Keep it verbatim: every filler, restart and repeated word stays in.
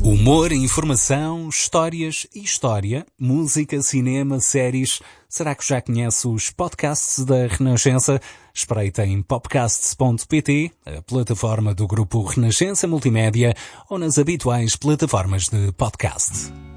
Humor, informação, histórias e história, música, cinema, séries. Será que já conhece os podcasts da Renascença? Espreita em popcasts ponto pt, a plataforma do grupo Renascença Multimédia, ou nas habituais plataformas de podcast.